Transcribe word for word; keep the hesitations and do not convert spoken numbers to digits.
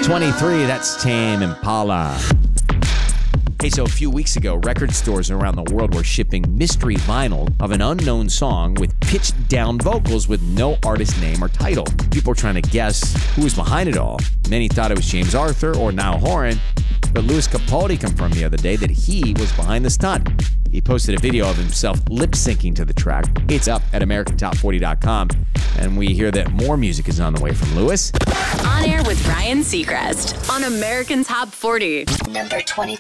twenty-three, that's Tame Impala. Hey, so a few weeks ago, record stores around the world were shipping mystery vinyl of an unknown song with pitched down vocals with no artist name or title. People were trying to guess who was behind it all. Many thought it was James Arthur or Niall Horan, but Louis Capaldi confirmed the other day that he was behind the stunt. He posted a video of himself lip-syncing to the track. It's up at American Top forty dot com, and we hear that more music is on the way from Louis. On Air with Ryan Seacrest on American Top forty. Number twenty-two.